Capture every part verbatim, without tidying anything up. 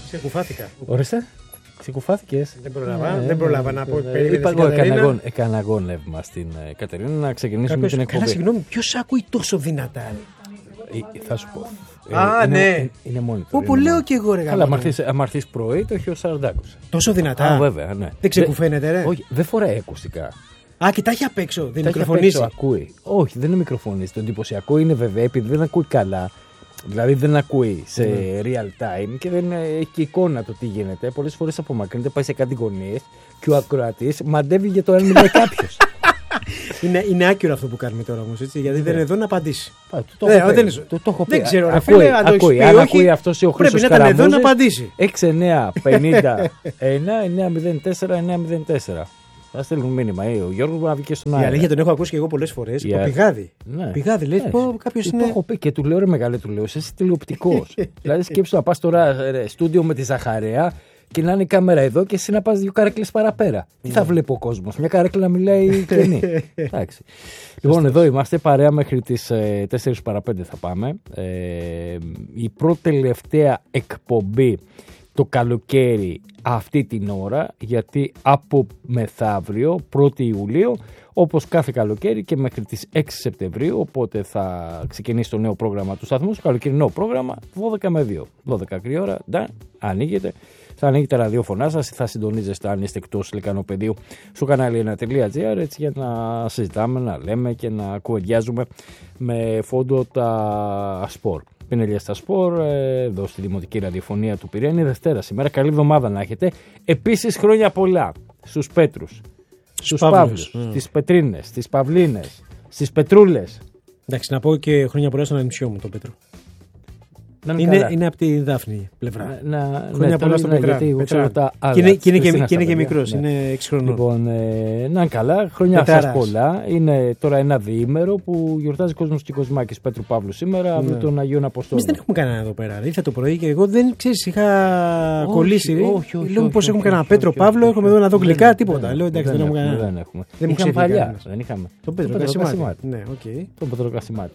Ξεκουφάθηκα. Ορίστε. Ξεκουφάθηκες. Δεν προλάβα, Ε, δεν προλάβα να πω. Είπα εγώ έκανα, έκανα αγώνευμα στην ε, Κατερίνα να ξεκινήσουμε Κάποιος, την εκπομπή. καλά, συγγνώμη, ποιος ακούει τόσο δυνατά? Ε, θα σου πω. Α, ε, είναι, ναι. Είναι, είναι μόνη του. Όπου λέω και εγώ, ρε Αλλά γάμο. άμα έρθεις πρωί, το έχει ο Σαραντάκος. Τόσο δυνατά. Α, βέβαια, ναι. Δεν ξεκουφαίνεται, ρε. Όχι, δεν φοράει ακουστικά. Α, και τα έχει απ' έξω. Δεν Τα έχει απ' μικροφωνίζει. έξω, ακούει. Όχι, δεν είναι μικροφωνίζει. Το εντυπωσιακό είναι βέβαια επειδή δεν ακούει καλά. Δηλαδή δεν ακούει σε mm. real time και δεν έχει και εικόνα το τι γίνεται. Πολλές φορές απομακρύνεται, πάει σε κάτι γωνίες και ο ακροατής μαντεύει για το αν μιλάει κάποιος. είναι, είναι άκυρο αυτό που κάνουμε τώρα όμως, έτσι, γιατί yeah. δεν είναι εδώ να απαντήσει. Πά, το, το, ε, δεν, το, το, το έχω πει. Δεν ξέρω, ακούει, φίλε, αν το ακούει, πει, αν όχι, ακούει αυτός ο Χρήστος πρέπει να ήταν εδώ να απαντήσει. έξι εννιά πενήντα ένα εννιά μηδέν τέσσερα εννιά μηδέν τέσσερα. Θα στείλουν μήνυμα. Ε, ο Γιώργος να βγει και στον αέρα. Η αλήθεια τον έχω ακούσει και εγώ πολλές φορές. Yeah. Το πηγάδι. Ναι. Πηγάδι, λέει. Ναι. Κάποιος είναι. Το έχω πει και του λέω ρε μεγάλε, του λέω. Είσαι τηλεοπτικός. Δηλαδή σκέψου να πας τώρα στούντιο με τη Ζαχαρέα και να είναι η κάμερα εδώ και εσύ να πας δύο καρέκλες παραπέρα. Τι θα βλέπει ο κόσμος? Μια καρέκλα να μιλάει κενή. Εντάξει. Λοιπόν, εδώ είμαστε παρέα μέχρι τις τέσσερις παρά πέντε θα πάμε. Ε, η πρώτη τελευταία εκπομπή το καλοκαίρι αυτή την ώρα, γιατί από μεθαύριο πρώτη Ιουλίου όπως κάθε καλοκαίρι και μέχρι τις έξι Σεπτεμβρίου, οπότε θα ξεκινήσει το νέο πρόγραμμα του σταθμού, το καλοκαιρινό πρόγραμμα δώδεκα με δύο, δώδεκα ακριβή ώρα, ντα, ανοίγεται, θα ανοίγει τα ραδιόφωνά σας, θα συντονίζεστε αν είστε εκτός Λυκανοπεδίου στο κανάλι ένα τελεία τζι άρ, έτσι για να συζητάμε, να λέμε και να κουβεντιάζουμε με φόντο τα σπορ. Πινελιά στα σπορ, εδώ στη Δημοτική Ραδιοφωνία του Πειραιά. Είναι Δευτέρα σήμερα. Καλή εβδομάδα να έχετε. Επίσης, χρόνια πολλά στους Πέτρους, στους Παύλους, mm. στις Πετρίνες, στις Παυλίνες, στις Πετρούλες. Εντάξει, να πω και χρόνια πολλά στον ανιψιό μου, τον Πέτρο. Είναι, είναι, είναι από τη Δάφνη πλευρά. Να, να, χρόνια ναι, πολλά στον Πετρά. Γιατί ξέρω τα άλλα. Και είναι, και είναι, και, και, είναι και μικρός, ναι. Είναι έξι χρονών. Λοιπόν, ε, να καλά, χρόνια σας πολλά. Είναι τώρα ένα διήμερο που γιορτάζει κόσμος και Κοσμάκης Πέτρου Παύλου σήμερα, αύριο ναι. Τον Αγίων Αποστόλων. Εμείς δεν έχουμε κανένα εδώ πέρα. Ήρθα το πρωί και εγώ δεν ξέρεις, είχα όχι, κολλήσει. Όχι, όχι. Λέω πως έχουμε κανένα Πέτρο Παύλο, έχουμε εδώ να δω γλυκά, τίποτα. Λέω εντάξει, δεν έχουμε κανένα. Δεν έχουμε. Είχαμε παλιά. Δεν είχαμε. Τον Πέτρο Κασιμάτη. Τον Πέτρο Κασιμάτη.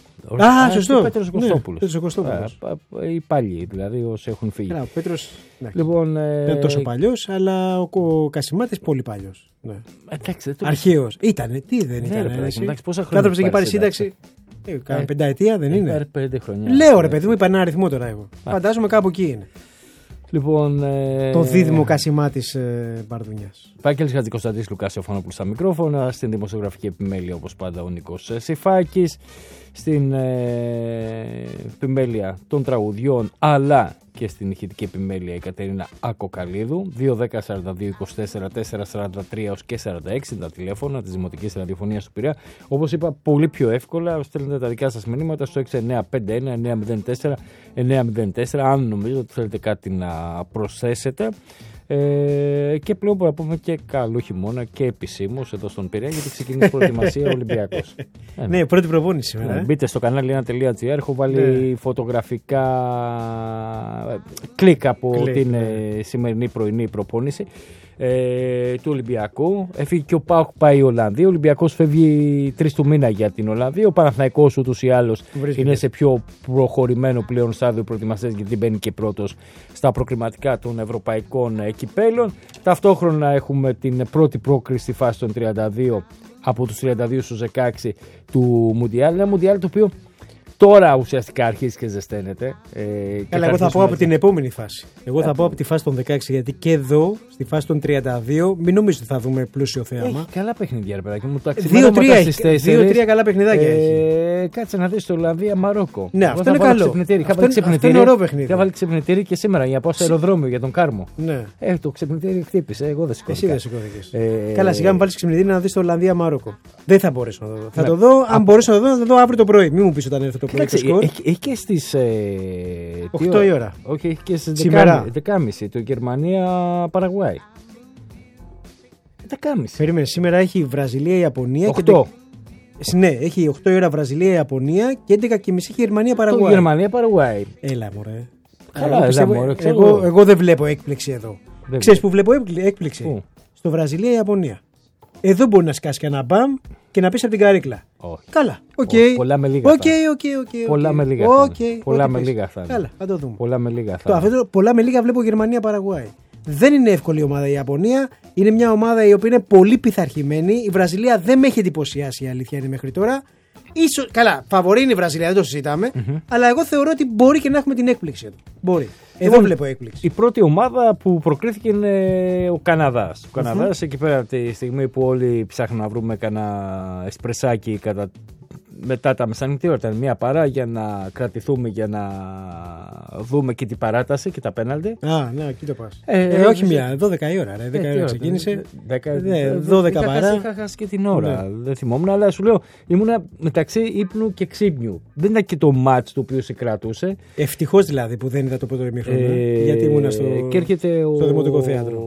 Α, σωστό. Ο Πέτρος Κωστόπουλος. Ναι, οι παλιοί, δηλαδή όσοι έχουν φύγει. Ο Πέτρος λοιπόν, δεν είναι τόσο παλιός, αλλά ο, ο Κασιμάτης πολύ παλιός. Ναι. Εντάξει, το... Αρχαίος. Ήτανε, τι δεν ήταν. Άνθρωπος έχει πάρει σύνταξη. Ε, Κάνα πενταετία δεν είναι. Πέντε χρονιά. Λέω ρε παιδί μου, είπα ένα αριθμό τώρα εγώ. Φαντάζομαι κάπου εκεί είναι. Λοιπόν, ε... το δίδυμο Κασιμάτης ε, Μπαρδουνιάς. Βάγγελης Χατζικοσταντής, Λουκάς Ιωφανόπουλος στα μικρόφωνα, στην δημοσιογραφική επιμέλεια όπως πάντα ο Νίκος Σιφάκης, στην ε, επιμέλεια των τραγουδιών αλλά και στην ηχητική επιμέλεια η Κατερίνα Ακοκαλίδου. Δύο δέκα σαράντα δύο είκοσι τέσσερα τετρακόσια σαράντα τρία και σαράντα έξι τα τηλέφωνα της Δημοτικής Ραδιοφωνίας του Πειραιά. Όπως είπα, πολύ πιο εύκολα στέλνετε τα δικά σας μηνύματα στο έξι εννιά πέντε ένα εννιά μηδέν τέσσερα εννιά μηδέν τέσσερα αν νομίζετε ότι θέλετε κάτι να προσθέσετε. Ε, και πλέον μπορούμε να πούμε και καλό χειμώνα και επισήμως εδώ στον Πειραιά, γιατί ξεκινήσει προετοιμασία Ολυμπιακός. ε, ναι, πρώτη προπόνηση σήμερα. Ε, μπείτε στο κανάλι ένα τελεία τζι άρ, έχω βάλει ναι. φωτογραφικά κλικ από κλικ, την ναι. σημερινή πρωινή προπόνηση ε, του Ολυμπιακού. Έφυγε και ο ΠΑΟΚ, πάει η Ολλανδία. Ο Ολυμπιακός φεύγει τρεις του μήνα για την Ολλανδία. Ο Παναθηναϊκός ούτως ή άλλως είναι σε πιο προχωρημένο πλέον στάδιο προετοιμασίας, γιατί μπαίνει και πρώτος στα προκριματικά των ευρωπαϊκών κυπέλων. Ταυτόχρονα έχουμε την πρώτη πρόκριση στη φάση των τριάντα δύο από τους τριάντα δύο στους δεκαέξι του Μουντιάλ. Ένα Μουντιάλ το οποίο τώρα ουσιαστικά αρχίζει και ζεσταίνεται. Ε, Καλά, εγώ θα πω από την επόμενη φάση. Εγώ θα πω από τη φάση των δεκαέξι, γιατί και εδώ, στη φάση των τριάντα δύο, μην νομίζετε ότι θα δούμε πλούσιο θέαμα. Έχει καλά παιχνίδια, ρε παιδάκι μου. δύο τρία καλά παιχνιδάκια ε, έχει. Κάτσε να δεις το Ολλανδία Μαρόκο. Ναι, αυτό είναι καλό. Αυτό είναι ωραίο παιχνίδι. Είχα βάλει ξυπνητήρι και σήμερα για να πάω στο αεροδρόμιο για τον Κάρμο. Ναι. Ε, το ξυπνητήρι χτύπησε. Εγώ δεν σηκώθηκα. Εσύ δεν σηκώθηκες. Καλά, σιγά μου βάλει ξυπνητήρι να δεις το Ολλανδία Μαρόκο. Δεν θα μπορέσω να το δω. Θα το δω, αν μπορέσω να το δω, θα το δω αύριο το πρωί. Μην μου πεις όταν έρθει το πρωί. Έχει και στις οκτώ η ώρα. Όχι, έχει και στις δέκα και μισή το Γερμανία-Παραγουάη. δέκα και μισή. Περίμενε, σήμερα έχει Βραζιλία-Ιαπωνία. οκτώ. Ναι, έχει οκτώ η ώρα Βραζιλία-Ιαπωνία και έντεκα και μισή Γερμανία-Παραγουάη. Γερμανία-Παραγουάη. Έλα, μωρέ. Καλά, πιστεύω, μωρέ, εγώ, εγώ δεν βλέπω έκπληξη εδώ. Δεν Ξέρεις που βλέπω έκπληξη? Πού? Στο Βραζιλία-Ιαπωνία. Εδώ μπορεί να σκάσει και ένα μπαμ και να πεις από την καρέκλα. Όχι. Καλά. Okay. Πολλά με λίγα. Okay, okay, okay, okay. Πολλά με λίγα. Okay. Πολλά okay. με λίγα θα Καλά, θα το δούμε. Πολλά με λίγα θα το, αυτό, πολλά με λίγα βλέπω Γερμανία-Παραγουάη. Δεν είναι εύκολη ομάδα η Ιαπωνία. Είναι μια ομάδα η οποία είναι πολύ πειθαρχημένη. Η Βραζιλία δεν με έχει εντυπωσιάσει, η αλήθεια είναι μέχρι τώρα. Ίσως, καλά, φαβορεί είναι η Βραζιλία, δεν το συζητάμε. Mm-hmm. Αλλά εγώ θεωρώ ότι μπορεί και να έχουμε την έκπληξη εδώ. Μπορεί. Εδώ λοιπόν, βλέπω έκπληξη. Η πρώτη ομάδα που προκρίθηκε είναι ο Καναδάς. Ο Καναδάς mm-hmm. εκεί πέρα τη στιγμή που όλοι ψάχνουν να βρούμε κανένα εσπρεσάκι κατά... μετά τα μεσάνυχτη ώρα. Ήταν μια παρά για να κρατηθούμε, για να δούμε και την παράταση και τα πέναλτι. Α, ναι, εκεί το πας. Ε, ε, όχι μία, δώδεκα η ώρα. Ρε, δέκα η ώρα ξεκίνησε. δώδεκα παρά. Είχα χάσει και την ώρα. Ναι. Δεν θυμόμουν, αλλά σου λέω ήμουνα μεταξύ ύπνου και ξύπνιου. Δεν ήταν και το μάτς το οποίο σε κρατούσε. Ευτυχώς δηλαδή που δεν είδα το πρώτο ημίχρονο. Ε, γιατί ήμουνα στο, και έρχεται στο ο, Δημοτικό Θέατρο.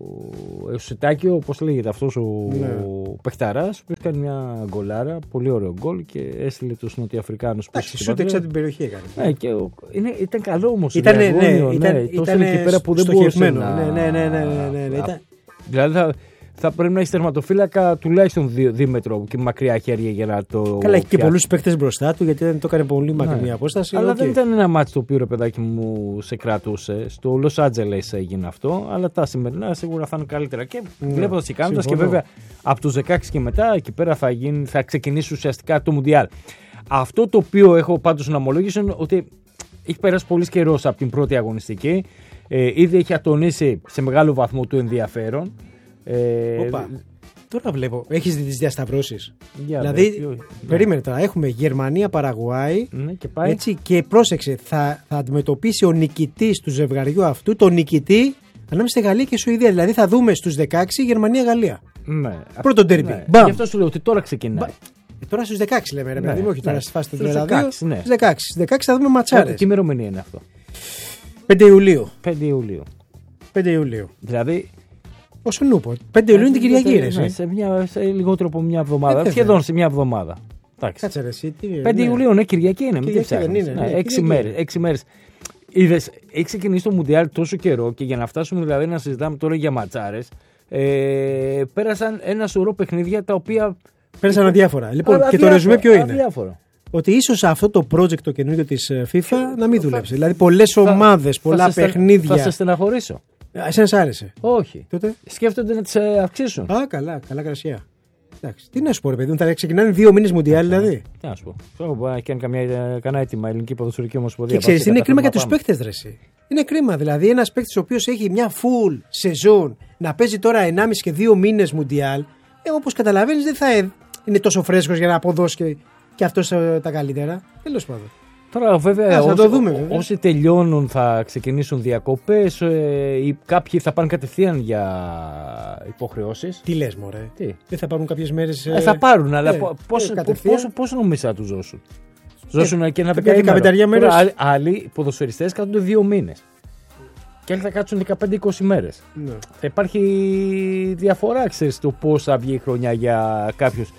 Ο Σιτάκιο, πώς λέγεται αυτός ο ναι. παιχταράς, που έκανε μια γκολάρα, πολύ ωραίο γκολ και έστειλε τους Νοτιοαφρικάνους πίσω. Εντάξει, σούτ έξω από την περιοχή έκανε. Ναι, και ο, είναι, ήταν καλό όμως. Ήταν, ναι, ναι, ήταν, ναι, τόσο εκεί πέρα που δεν μπορούσε να... Ναι, ναι, ναι, ναι, ναι, ναι, ναι, ήταν... Δηλαδή θα, θα πρέπει να έχει τερματοφύλακα τουλάχιστον δύο, δίμετρο και μακριά χέρια για να το. Καλά, έχει και πολλούς παίκτες μπροστά του γιατί δεν το έκανε πολύ μακρινή ναι. απόσταση. Αλλά okay. δεν ήταν ένα μάτσο το οποίο ρε παιδάκι μου σε κρατούσε. Στο Λος Άντζελες έγινε αυτό. Αλλά τα σημερινά σίγουρα θα είναι καλύτερα. Και ναι. βλέποντας και κάνοντας και βέβαια από τους δεκαέξι και μετά εκεί πέρα θα, γίνει, θα ξεκινήσει ουσιαστικά το Μουντιάλ. Αυτό το οποίο έχω πάντως να ομολόγησω είναι ότι έχει περάσει πολύ καιρό από την πρώτη αγωνιστική. Ε, ήδη έχει ατονίσει σε μεγάλο βαθμό το ενδιαφέρον. Ε, Οπα. Τώρα βλέπω. Έχεις δει τις διασταυρώσεις. Για δηλαδή, δε, περίμενε τώρα. Έχουμε Γερμανία, Παραγουάη. Ναι, και, πάει. Έτσι, και πρόσεξε, θα, θα αντιμετωπίσει ο νικητής του ζευγαριού αυτού τον νικητή ανάμεσα στη Γαλλία και Σουηδία. Δηλαδή θα δούμε στους δεκαέξι Γερμανία-Γαλλία. Ναι. Πρώτο ντέρμπι. Ναι. Γι' αυτό σου λέω ότι τώρα ξεκινάει. Ε, τώρα στους δεκαέξι λέμε, ρε παιδί μου, ναι, όχι ναι. τώρα στη φάση του δεκαέξι. Στους δεκαέξι. Στις δεκαέξι θα δούμε ματσάρες. Τι ημερομηνία είναι αυτό? πέντε Ιουλίου. πέντε Ιουλίου. πέντε Ιουλίου. Δηλαδή. Όσο νούπο. πέντε Ιουλίου είναι την Κυριακή, ρε. Ναι, σε, μια, σε λιγότερο από μια εβδομάδα. Ε, σχεδόν σε μια εβδομάδα. Κάτσε ρε, εσύ, τι, πέντε ναι. Ιουλίου, ναι, Κυριακή είναι. Μην είναι. Ναι, έξι μέρες. έξι μέρες. Είδες, έχει ξεκινήσει το Μουντιάλ τόσο καιρό και για να φτάσουμε δηλαδή να συζητάμε τώρα για ματσάρες, ε, πέρασαν ένα σωρό παιχνίδια τα οποία. Πέρασαν αδιάφορα. Λοιπόν, α, και το ρεζουμέ ποιο είναι? Αδιάφορο. Ότι ίσως αυτό το project το καινούργιο της FIFA να μην δουλέψει. Δηλαδή πολλές ομάδες, πολλά θα παιχνίδια. Θα σε στεναχωρήσω. Εσένα σ' άρεσε? Όχι. Τότε? Σκέφτονται να τις αυξήσουν. Α, καλά, καλά κρασιά. Εντάξει, τι να σου πω, ρε παιδί μου, θα ξεκινάνε δύο μήνες Μουντιάλ δηλαδή. Τι να σου πω. Ξέρω μπορεί να κάνει κανένα έτοιμα η Ελληνική Ποδοσφαιρική Ομοσπονδία. Και ξέρεις, είναι κρίμα για τους παίκτες, ρε εσύ. Είναι κρίμα. Δηλαδή, ένας παίκτης ο οποίος έχει μια full σεζόν να παίζει τώρα ενάμιση και δύο μήνες Μουντιάλ, ε, όπως καταλαβαίνεις, δεν θα είναι τόσο φρέσκος για να αποδώσει και, και αυτός τα καλύτερα. Τέλος πάντων. Τώρα βέβαια, Άς, όσοι, το δούμε, βέβαια όσοι τελειώνουν θα ξεκινήσουν διακοπές, ε, ή κάποιοι θα πάνε κατευθείαν για υποχρεώσεις. Τι λες μωρέ? Τι? Δεν θα πάρουν κάποιες μέρες? Ε, θα πάρουν, αλλά ε, πώς, ε, πώς, πώς, πώς νομίζεις θα τους δώσουν? Ζώσουν ε, και ένα δεκαπεντάρια μέρες. Άλλοι, άλλοι ποδοσφαιριστές κάθονται δύο μήνες. Και άλλοι θα κάτσουν δεκαπέντε είκοσι μέρες. Ναι. Θα υπάρχει διαφορά, ξέρεις, το πώς θα βγει η χρονιά για κάποιους.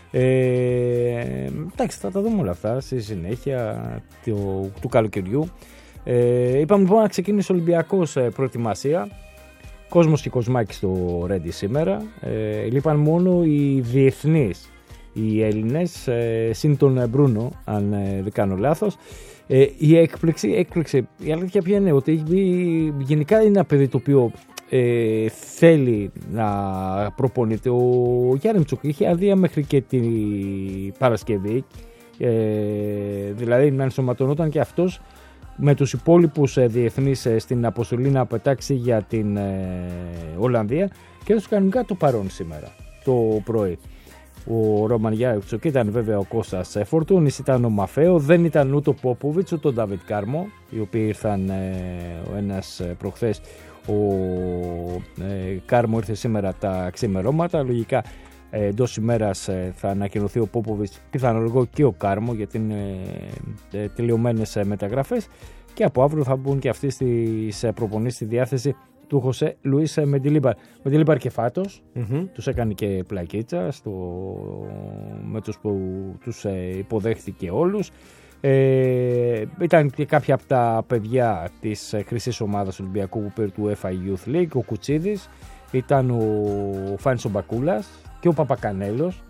Ε, εντάξει, θα τα δούμε όλα αυτά στη συνέχεια του, του καλοκαιριού. Ε, είπαμε λοιπόν να ξεκίνησε ο Ολυμπιακός ε, προετοιμασία. Κόσμος και Κοσμάκη στο Ρέντι σήμερα. Ε, λείπαν μόνο οι διεθνείς, οι Έλληνες, ε, συν τον Μπρούνο, αν ε, δεν κάνω λάθος. Ε, η έκπληξη, έκπληξη, η αλήθεια ποια είναι ότι γενικά είναι ένα παιδί το οποίο Ε, θέλει να προπονείται. Ο Γιάννεμτσουκ είχε αδεία μέχρι και την Παρασκευή, ε, δηλαδή να ενσωματωνόταν και αυτός με τους υπόλοιπους ε, διεθνείς ε, στην αποστολή να πετάξει για την ε, Ολλανδία και έδωσε κανονικά το παρόν σήμερα το πρωί. Ο Ρόμαν Γιάννεμτσουκ ήταν βέβαια ο Κώστας Φορτούνης, ήταν ο Μαφέο, δεν ήταν ούτε ο Πόποβιτς ούτε ο Ντάβιτ Κάρμο, οι οποίοι ήρθαν ε, ο ένας ε, προχθές. Ο ε, Κάρμο ήρθε σήμερα τα ξημερώματα. Λογικά ε, εντός ημέρας ε, θα ανακοινωθεί ο Πόποβιτς, πιθανολογώ και ο Κάρμο, γιατί είναι ε, τελειωμένες ε, μεταγραφές. Και από αύριο θα μπουν και αυτοί στις ε, προπονήσεις στη διάθεση του Χωσέ Λουίς Μεντιλίμπαρ. Μεντιλίμπαρ και φάτος, mm-hmm. τους έκανε και πλακίτσα στο, με τους που τους ε, υποδέχθηκε όλους. Ε, ήταν και κάποια από τα παιδιά της ε, χρυσής ομάδας Ολυμπιακού που πήρε του UEFA Youth League, ο Κουτσίδης, ήταν ο Φάνης ο Μπακούλας και ο Παπακανέλος.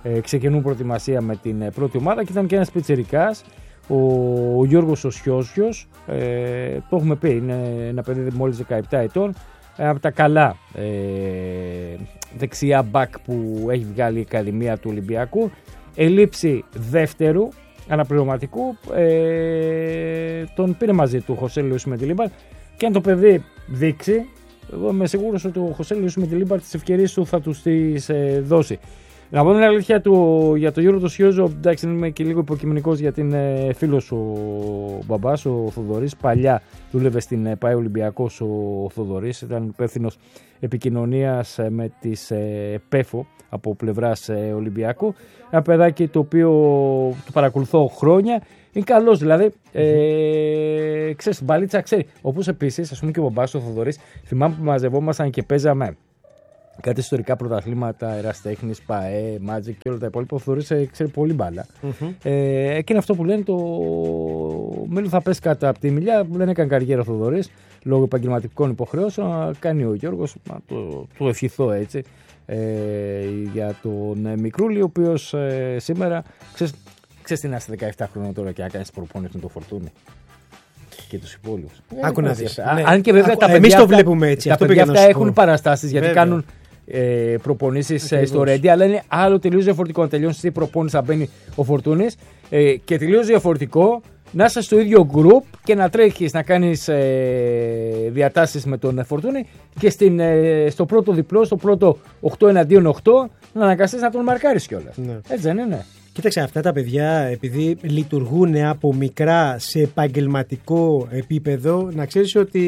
ε, ξεκινούν προετοιμασία με την ε, πρώτη ομάδα και ήταν και ένας πιτσιρικάς, ο, ο Γιώργος ο Σιώσιος, ε, το έχουμε πει, είναι ένα παιδί μόλις δεκαεπτά ετών, ε, από τα καλά ε, δεξιά μπακ που έχει βγάλει η Ακαδημία του Ολυμπιακού, ελήψη δεύτερου αναπληρωματικού, ε, τον πήρε μαζί του ο Χωσέ Λουίς Μεντιλίμπαρ και αν το παιδί δείξει, εγώ είμαι σίγουρος ότι ο Χωσέ Λουίς Μεντιλίμπαρ τις ευκαιρίες του θα τους τις ε, δώσει. Να πω την αλήθεια του, για τον Γιώργο τον Σιώζο, εντάξει είμαι και λίγο υποκειμενικός γιατί είναι φίλος ο μπαμπάς, ο Θοδωρής, παλιά δούλευε στην ε, ΠΑΕ Ολυμπιακός ο Θοδωρής, ήταν υπεύθυνος επικοινωνίας ε, με τις ε, ΠΕΦΟ από πλευράς ε, Ολυμπιακού, ένα παιδάκι το οποίο το παρακολουθώ χρόνια, είναι καλός δηλαδή, ε, ξέρεις την μπαλίτσα ξέρει, όπως επίσης ας πούμε και ο μπαμπάς ο Θοδωρής, θυμάμαι που μαζευόμασταν και παίζαμε κάτι ιστορικά πρωταθλήματα, εραστέχνης, ΠΑΕ, Magic και όλα τα υπόλοιπα. Ο Θοδωρής ξέρει πολύ μπάλα. Mm-hmm. Ε, και είναι αυτό που λένε το μέλλον θα πέσει κάτω από τη μιλιά. Δεν έκανε καριέρα ο Θοδωρής λόγω επαγγελματικών υποχρεώσεων. Κάνει ο Γιώργος, το, το ευχηθώ έτσι, ε, για τον Μικρούλη, ο οποίος ε, σήμερα ξέρεις, ξέρεις τι να είσαι δεκαεπτά χρόνια τώρα και να κάνεις προπόνηση με το Φορτούνι. Και τους υπόλοιπους. Άκου να δεις. Ναι. Αν και βέβαια Άκου, τα παιδιά εμείς αυτά, το βλέπουμε έτσι. Τα αυτό παιδιά αυτά έχουν παραστάσεις γιατί βέβαια. κάνουν ε, προπονήσεις ε, στο Ρέντι, αλλά είναι άλλο τελείως διαφορετικό να τελειώνεις τι προπόνηση θα μπαίνει ο Φορτούνης ε, και τελείως διαφορετικό να είσαι στο ίδιο γκρουπ και να τρέχεις να κάνεις ε, διατάσεις με τον Φορτούνη και στην, ε, στο πρώτο διπλό, στο πρώτο οκτώ εναντίον οκτώ να αναγκαστείς να τον μαρκάρεις κιόλας. Ναι. Έτσι δεν είναι? Κοίταξε, αυτά τα παιδιά επειδή λειτουργούν από μικρά σε επαγγελματικό επίπεδο, να ξέρεις ότι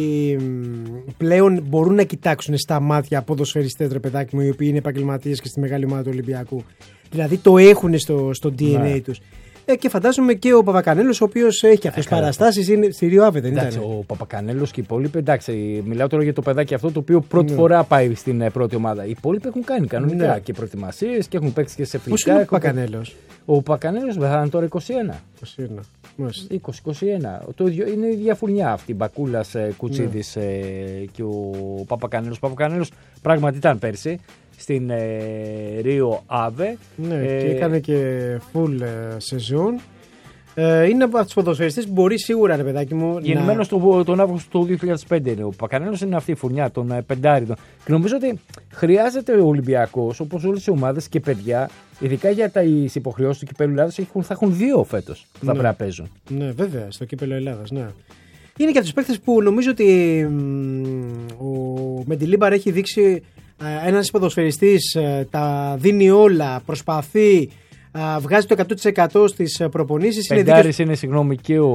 πλέον μπορούν να κοιτάξουν στα μάτια ποδοσφαιριστές, ρε παιδάκι μου, οι οποίοι είναι επαγγελματίες και στη μεγάλη ομάδα του Ολυμπιακού. Δηλαδή το έχουν στο, στο ντι εν έι ναι. τους. Ε, και φαντάζομαι και ο Παπακανέλος, ο οποίος έχει αυτές τις παραστάσεις, είναι στη Ριο Άβε, δεν εντάξει, ήταν? Ο Παπακανέλος και οι υπόλοιποι, εντάξει, μιλάω τώρα για το παιδάκι αυτό το οποίο πρώτη ναι. φορά πάει στην πρώτη ομάδα. Οι υπόλοιποι έχουν κάνει κανονικά ναι. και προετοιμασίες και έχουν παίξει και σε φιλικά. Πώς είναι ο Παπακανέλος? Ο Παπακανέλος θα είναι τώρα είκοσι ένα. είκοσι ένα. είκοσι είκοσι ένα. Το ίδιο είναι η ίδια φουρνιά αυτή. Μπακούλας, Κουτσίδης ναι. και ο Παπακανέλος. Ο Παπακανέλος πράγματι ήταν πέρσι στην ε, Ρίο Άβε. Ναι, ε, και έκανε και full ε, σεζόν. Ε, είναι από τους ποδοσφαιριστές που μπορεί σίγουρα, ρε παιδάκι μου. Γεννημένος να... τον Αύγουστο του δύο χιλιάδες πέντε είναι. Ο Παπακανέλος είναι αυτή η φουρνιά, τον ε, πεντάριδο. Και νομίζω ότι χρειάζεται ο Ολυμπιακός, όπως όλες οι ομάδες και παιδιά, ειδικά για τις υποχρεώσεις του Κυπέλλου Ελλάδας, θα έχουν δύο φέτος που θα ναι. πρέπει να παίζουν. Ναι, βέβαια, στο Κύπελλο Ελλάδας, ναι. Είναι και από τους παίκτες που νομίζω ότι μ, ο Μεντιλίμπαρ έχει δείξει. Ένας ποδοσφαιριστής τα δίνει όλα, προσπαθεί, βγάζει το εκατό τοις εκατό στις προπονήσεις. Πεντάρης είναι, είναι συγγνώμη και ο,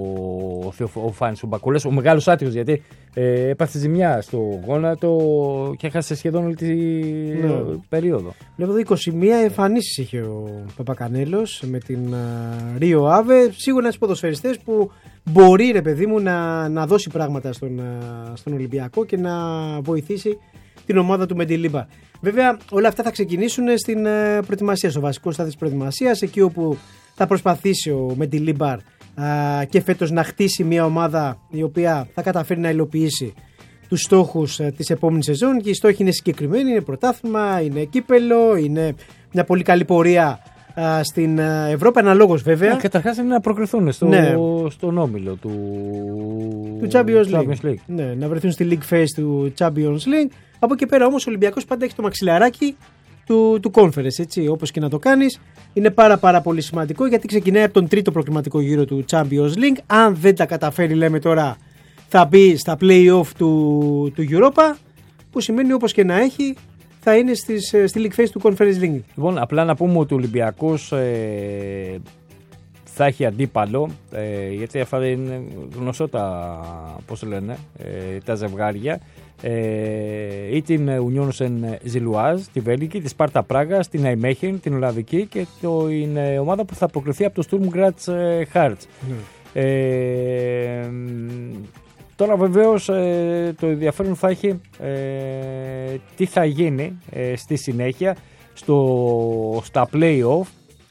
ο, ο Φάνης ο Μπακούλας, ο μεγάλος άτυχος, γιατί ε, έπαθε ζημιά στο γόνατο και έχασε σχεδόν όλη την ναι. περίοδο. Βλέπω εδώ είκοσι μία εμφανίσεις είχε ο Παπακανέλος με την Ρίο Άβε. Σίγουρα ένας ποδοσφαιριστές που μπορεί, ρε παιδί μου, να, να δώσει πράγματα στον, στον Ολυμπιακό και να βοηθήσει την ομάδα του Μεντιλίμπαρ. Βέβαια, όλα αυτά θα ξεκινήσουν στην uh, προετοιμασία, στο βασικό στάδιο της προετοιμασίας, εκεί όπου θα προσπαθήσει ο Μεντιλίμπαρ uh, και φέτος να χτίσει μια ομάδα η οποία θα καταφέρει να υλοποιήσει τους στόχους uh, της επόμενης σεζόν. Και οι στόχοι είναι συγκεκριμένοι, είναι πρωτάθλημα, είναι κύπελο, είναι μια πολύ καλή πορεία uh, στην uh, Ευρώπη, αναλόγως βέβαια. Yeah, καταρχάς είναι να προκριθούν στο, ναι. στον όμιλο του, του Champions League. Champions League. Ναι, να βρεθούν στη League Phase του Champions League. Από εκεί πέρα όμως ο Ολυμπιακός πάντα έχει το μαξιλαράκι του, του Conference, έτσι, όπως και να το κάνεις. Είναι πάρα πάρα πολύ σημαντικό γιατί ξεκινάει από τον τρίτο προκριματικό γύρο του Champions League. Αν δεν τα καταφέρει, λέμε τώρα, θα μπει στα play-off του, του Europa, που σημαίνει όπως και να έχει θα είναι στις, στη League Phase του Conference League. Λοιπόν, απλά να πούμε ότι ο Ολυμπιακός ε, θα έχει αντίπαλο, ε, γιατί αυτά είναι γνωστό τα, πώς λένε, ε, τα ζευγάρια. Ε, ή την Union Saint-Gilloise, τη Βέλγικη, τη Σπάρτα Πράγα, την Nijmegen, την Ολλανδική και το, είναι ομάδα που θα αποκριθεί από το Sturm Graz Hearts. Mm. Ε, τώρα βεβαίως ε, το ενδιαφέρον θα έχει ε, τι θα γίνει ε, στη συνέχεια στο, στα play-off,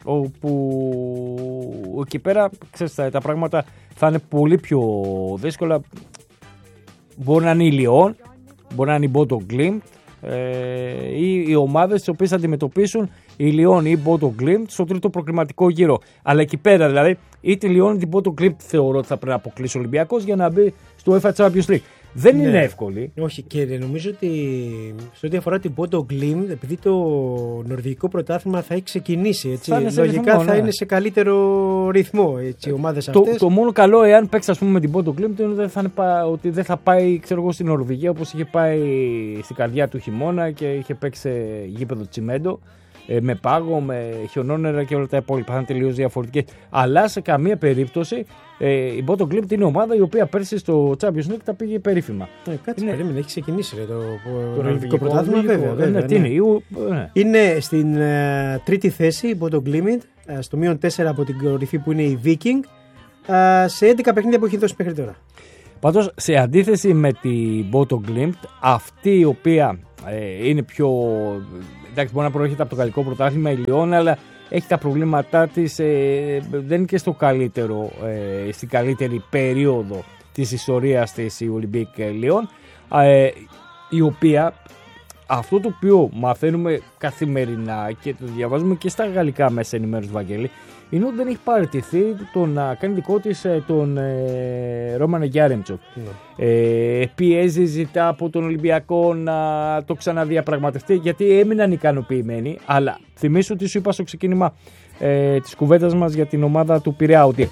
όπου εκεί πέρα ξέρεις, τα, τα πράγματα θα είναι πολύ πιο δύσκολα. Μπορεί να είναι η Λιόν, μπορεί να είναι η Μπότο Γκλίμπ, ε, ή οι ομάδες τις οποίες θα αντιμετωπίσουν η Λιόν ή η Bodo Glimt στο τρίτο προκριματικό γύρο. Αλλά εκεί πέρα δηλαδή, είτε η Λιόν είτε η Bodo Glimt θεωρώ ότι θα πρέπει να αποκλείσει ο Ολυμπιακός για να μπει στο UEFA Champions League. Δεν ναι. είναι εύκολη. Όχι, και νομίζω ότι σε ό,τι αφορά την Bodo Glimt, επειδή το νορβηγικό πρωτάθλημα θα έχει ξεκινήσει, έτσι, θα λογικά ρυθμό, θα ναι. είναι σε καλύτερο ρυθμό έτσι, οι ομάδες αυτές. Το, το μόνο καλό, εάν παίξει ας πούμε, με την Bodo Glimt, είναι ότι, θα είναι, ότι δεν θα πάει ξέρω εγώ, στην Νορβηγία όπως είχε πάει στην καρδιά του χειμώνα και είχε παίξει σε γήπεδο τσιμέντο. Με πάγο, με χιονόνερα και όλα τα υπόλοιπα. Θα είναι τελείως διαφορετικές. Αλλά σε καμία περίπτωση ε, η Bodo Glimt είναι ομάδα η οποία πέρσι στο Champions League τα πήγε περίφημα. Ε, κάτσε, είναι... περίμενε, έχει ξεκινήσει ρε, το, το νορβηγικό πρωτάθλημα. Βέβαια, βέβαια, ναι, ναι. Είναι, ναι. είναι στην uh, τρίτη θέση η Bodo Glimt, uh, στο μείον τέσσερα από την κορυφή που είναι η Viking, uh, σε έντεκα παιχνίδια που έχει δώσει μέχρι τώρα. Πάντως, σε αντίθεση με την Bodo Glimt, αυτή η οποία ε, είναι πιο. Εντάξει, μπορεί να προέρχεται από το γαλλικό πρωτάθλημα η Λιόν, αλλά έχει τα προβλήματά της, ε, δεν είναι και στο καλύτερο, ε, στην καλύτερη περίοδο της ιστορίας της η Olympique Λιόν, ε, η οποία αυτό το οποίο μαθαίνουμε καθημερινά και το διαβάζουμε και στα γαλλικά μέσα ενημέρωση, Βαγγέλη, είναι ότι δεν έχει παραιτηθεί το να κάνει δικό της τον ε, Ρόμαν Γιάρεμτσοκ. Mm. Ε, πιέζει, ζητά από τον Ολυμπιακό να το ξαναδιαπραγματευτεί γιατί έμειναν ικανοποιημένοι. Αλλά θυμίσου ότι σου είπα στο ξεκίνημα ε, της κουβέντας μας για την ομάδα του Πειραιά ότι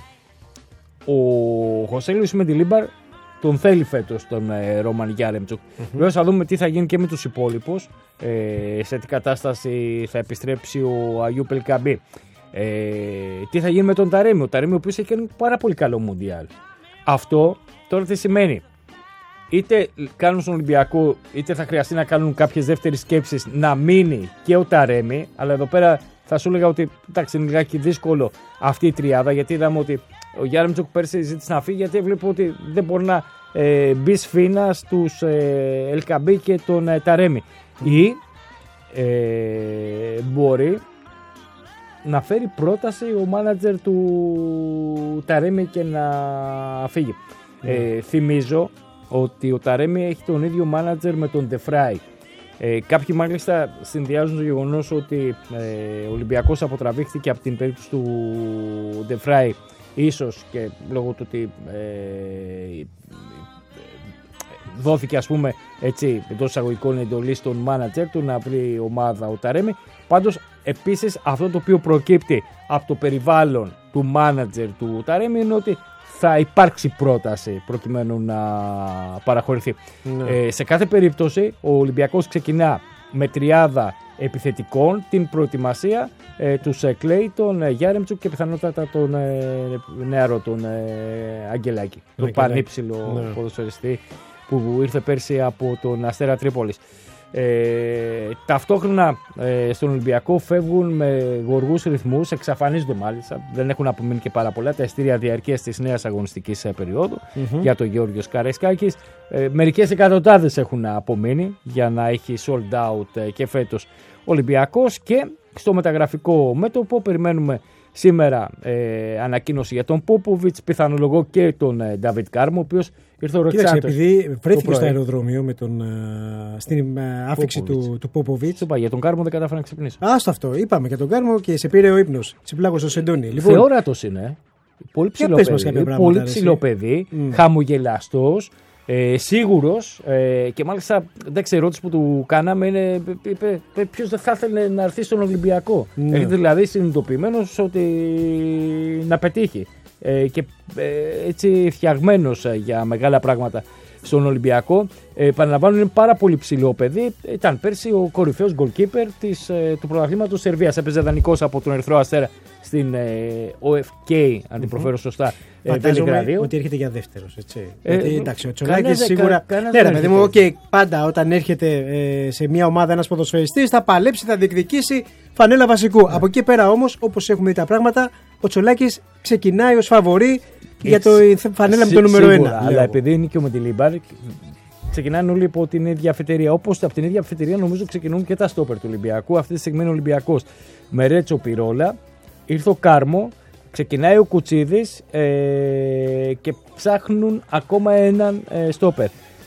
ο Χωσέ Λουίς Μεντιλίμπαρ τον θέλει φέτος τον ε, Ρόμαν Γιάρεμτσοκ. Mm-hmm. Βέβαια θα δούμε τι θα γίνει και με τους υπόλοιπους, ε, σε τι κατάσταση θα επιστρέψει ο Αγιού Πελκαμπή. Ε, τι θα γίνει με τον Ταρέμι, ο Ταρέμι ο οποίος έχει κάνει πάρα πολύ καλό Μουντιάλ. Αυτό τώρα τι σημαίνει? Είτε κάνουν στον Ολυμπιακό, είτε θα χρειαστεί να κάνουν κάποιες δεύτερες σκέψεις να μείνει και ο Ταρέμι. Αλλά εδώ πέρα θα σου έλεγα ότι εντάξει, είναι λιγάκι δύσκολο αυτή η τριάδα, γιατί είδαμε ότι ο Γιάρεμτσοκ πέρσι ζήτησε να φύγει γιατί βλέπω ότι δεν μπορεί να ε, μπει σφήνα στους ε, Ελκαμπή και τον ε, Ταρέμι. Mm. Ή ε, μπορεί να φέρει πρόταση ο μάνατζερ του Ταρέμι και να φύγει. Mm. Ε, θυμίζω ότι ο Ταρέμι έχει τον ίδιο μάνατζερ με τον Ντεφράι. Ε, κάποιοι μάλιστα συνδυάζουν το γεγονός ότι ε, ο Ολυμπιακός αποτραβήχθηκε από την περίπτωση του Ντεφράι, ίσως και λόγω του ότι ε, δόθηκε ας πούμε έτσι εντός εισαγωγικών εντολή στον μάνατζερ του να βρει ομάδα ο Ταρέμι. Πάντως επίσης αυτό το οποίο προκύπτει από το περιβάλλον του μάνατζερ του Ταρέμι είναι ότι θα υπάρξει πρόταση προκειμένου να παραχωρηθεί. Ναι. Ε, σε κάθε περίπτωση ο Ολυμπιακός ξεκινά με τριάδα επιθετικών την προετοιμασία, ε, τους ε, Κλέη, τον ε, Γιάρεμτσουκ και πιθανότατα τον ε, νεαρό τον ε, Αγγελάκη, τον πανύψηλο ναι. ποδοσφαιριστή που ήρθε πέρσι από τον Αστέρα Τρίπολης. Ε, ταυτόχρονα ε, στον Ολυμπιακό φεύγουν με γοργούς ρυθμούς, εξαφανίζονται μάλιστα, δεν έχουν απομείνει και πάρα πολλά τα ειστήρια διαρκείας της νέας αγωνιστικής περίοδου mm-hmm. για τον Γιώργος Καραϊσκάκης. Ε, μερικές εκατοντάδες έχουν απομείνει για να έχει sold out ε, και φέτος Ολυμπιακός, και στο μεταγραφικό μέτωπο περιμένουμε σήμερα ε, ανακοίνωση για τον Πόποβιτς, πιθανολογώ και τον ε, Νταβίτ Κάρμο, ο οποίος ήρθε ο Ρεξάτος. Επειδή βρέθηκε στο αεροδρόμιο με τον, ε, στην ε, άφηξη του, του Πόποβιτς. Είπα, για τον Κάρμο δεν κατάφερα να ξυπνήσω. Άστο αυτό, είπαμε για τον Κάρμο και σε πήρε ο ύπνος. Ξυπλάγωσε ο Σεντόνι. Λοιπόν, θεόρατος είναι. Πολύ ψηλό παιδί, πολύ ψηλό παιδί mm. χαμογελαστός. Ε, σίγουρος ε, και μάλιστα εντάξει, η ερώτηση που του κάναμε είναι είπε, ποιος δεν θα ήθελε να έρθει στον Ολυμπιακό. Ναι. Έχει δηλαδή συνειδητοποιημένος ότι να πετύχει ε, και ε, έτσι φτιαγμένος για μεγάλα πράγματα στον Ολυμπιακό. Ε, Παραλαμβάνω, είναι πάρα πολύ ψηλό παιδί. Ήταν πέρσι ο κορυφαίος goalkeeper της, ε, του πρωταθλήματος Σερβίας. Έπαιζε δανεικός από τον Ερυθρό Αστέρα στην ε, ο εφ κέι, αν την προφέρω σωστά. Φαντάζομαι ότι έρχεται για δεύτερος. Έτσι. Ε, γιατί, εντάξει, ο Τσολάκης σίγουρα. Κα, ναι, ρε παιδί μου, okay, πάντα όταν έρχεται ε, σε μια ομάδα ένας ποδοσφαιριστής θα παλέψει, θα διεκδικήσει φανέλα βασικού. Ναι. Από εκεί πέρα όμως, όπως έχουμε δει τα πράγματα, ο Τσολάκης ξεκινάει ως φαβορί για το φανέλα με το νούμερο ένα. Αλλά επειδή είναι και ο Μεντιλίμπαρ, ξεκινάνε όλοι από την ίδια αφετηρία. Όπως από την ίδια αφετηρία νομίζω ξεκινούν και τα στόπερ του Ολυμπιακού. Αυτή τη στιγμή είναι ο Ολυμπιακός με Ρέτσο Πυρόλα, ήρθε ο Κάρμο, ξεκινάει ο Κουτσίδης ε, και ψάχνουν ακόμα έναν ε, στόπερ.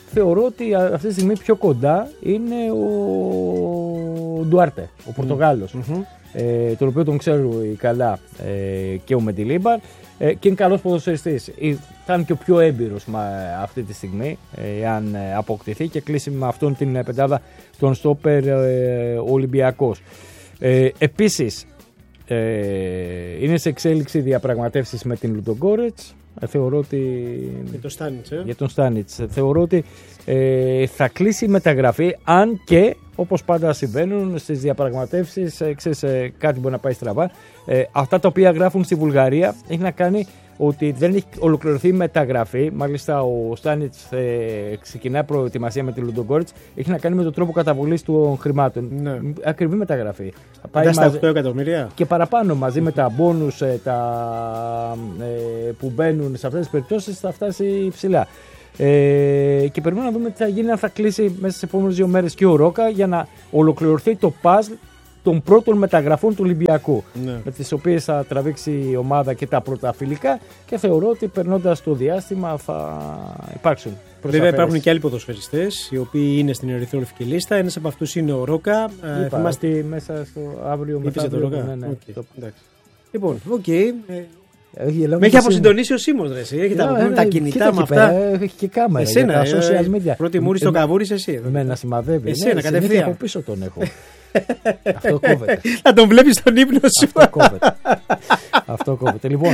θεωρώ ότι αυτή τη στιγμή πιο κοντά είναι ο Ντουάρτε, ο Πορτογάλος, mm-hmm. ε, τον οποίο τον ξέρει καλά ε, και ο Μεντιλίμπαρ ε, και είναι καλός ποδοσφαιριστής. Θα είναι και ο πιο έμπειρος αυτή τη στιγμή, ε, αν ε, αποκτηθεί και κλείσει με αυτόν την πεντάδα τον στόπερ ε, Ολυμπιακός. Ε, επίσης, ε, είναι σε εξέλιξη διαπραγματεύσεις με την Λουντογκόρετς. Θεωρώ ότι... Για τον Στάνιτς, ε? Για τον Στάνιτς. Θεωρώ ότι ε, θα κλείσει η μεταγραφή, αν και όπως πάντα συμβαίνουν στις διαπραγματεύσεις, ε, ξέρεις, ε, κάτι μπορεί να πάει στραβά. Ε, αυτά τα οποία γράφουν στη Βουλγαρία έχει να κάνει ότι δεν έχει ολοκληρωθεί η μεταγραφή. Μάλιστα, ο Στάνιτς ε, ξεκινά προετοιμασία με τη Λουντογκόρετς. Έχει να κάνει με τον τρόπο καταβολής των χρημάτων. Ναι. Ακριβή μεταγραφή. Πάει στα οκτώ εκατομμύρια. Και παραπάνω, μαζί με τα μπόνους ε, τα, ε, που μπαίνουν σε αυτές τις περιπτώσεις, θα φτάσει ψηλά. Ε, και περιμένουμε να δούμε τι θα γίνει, αν θα κλείσει μέσα στις επόμενες δύο μέρες και ο Ρόκα, για να ολοκληρωθεί το puzzle των πρώτων μεταγραφών του Ολυμπιακού, ναι. με τις οποίες θα τραβήξει η ομάδα και τα πρωταφιλικά, και θεωρώ ότι περνώντας το διάστημα θα υπάρξουν. Βέβαια υπάρχουν και άλλοι ποδοσφαιριστές οι οποίοι είναι στην ερυθρόλευκη λίστα. Ένας από αυτούς είναι ο Ρόκα. Είπα, θυμάστε... ότι μέσα στο αύριο μετά το Ρόκα. Ναι, ναι, okay. το... Λοιπόν, οκ. Okay. Έχει με έχει αποσυντονίσει ο Σίμος, ρε. Έχει τα, τα κινητά με αυτά. Έχει και κάμερα. Εσένα, τα social media. Πρώτη μούρη στο καβούρι εσύ. Με να σημαδεύει. Εσένα, κατευθείαν. Από πίσω τον έχω. Αυτό κόβεται. Θα τον βλέπεις στον ύπνο σου. Αυτό κόβεται. Αυτό κόβεται. Λοιπόν,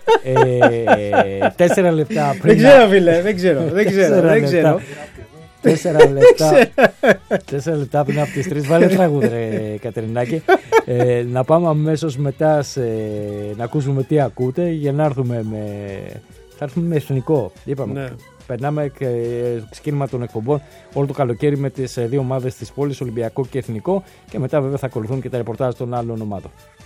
τέσσερα λεπτά πριν. Δεν ξέρω, φίλε. Δεν ξέρω. Δεν ξέρω. Δεν ξέρω. Τέσσερα λεπτά, τέσσερα λεπτά πριν από τις τρεις. Βάλε τραγούδι, ρε Κατερινάκη. ε, να πάμε αμέσως μετά σε, να ακούσουμε τι ακούτε, για να έρθουμε με, θα έρθουμε με εθνικό. Είπαμε, ναι. Περνάμε και ξεκίνημα των εκπομπών όλο το καλοκαίρι με τις δύο ομάδες της πόλης, Ολυμπιακό και Εθνικό, και μετά βέβαια θα ακολουθούν και τα ρεπορτάζ των άλλων ομάδων.